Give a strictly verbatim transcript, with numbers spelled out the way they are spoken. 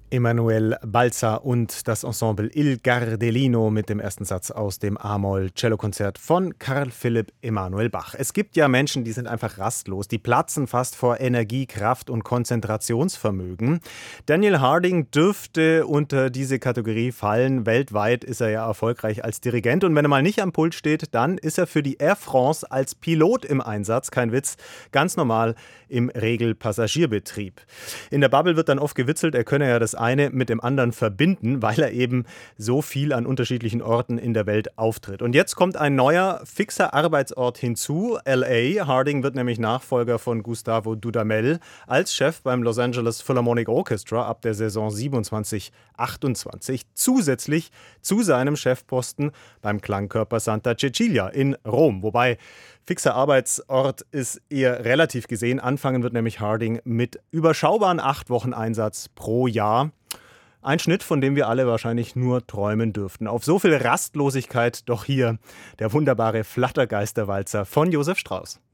Emanuel Balza und das Ensemble Il Gardellino mit dem ersten Satz aus dem A-Moll-Cellokonzert von Carl Philipp Emanuel Bach. Es gibt ja Menschen, die sind einfach rastlos, die platzen fast vor Energie, Kraft und Konzentrationsvermögen. Daniel Harding dürfte unter diese Kategorie fallen. Weltweit ist er ja erfolgreich als Dirigent und wenn er mal nicht am Pult steht, dann ist er für die Air France als Pilot im Einsatz. Kein Witz, ganz normal im Regelpassagierbetrieb. In der Bubble wird dann oft gewitzelt, er könne ja das eine mit dem anderen verbinden, weil er eben so viel an unterschiedlichen Orten in der Welt auftritt. Und jetzt kommt ein neuer, fixer Arbeitsort hinzu, L A. Harding wird nämlich Nachfolger von Gustavo Dudamel als Chef beim Los Angeles Philharmonic Orchestra ab der Saison siebenundzwanzig achtundzwanzig, zusätzlich zu seinem Chefposten beim Klangkörper Santa Cecilia in Rom. Wobei fixer Arbeitsort ist eher relativ gesehen. Anfangen wird nämlich Harding mit überschaubaren acht Wochen Einsatz pro Jahr. Ein Schnitt, von dem wir alle wahrscheinlich nur träumen dürften. Auf so viel Rastlosigkeit doch hier der wunderbare Flattergeisterwalzer von Josef Strauss.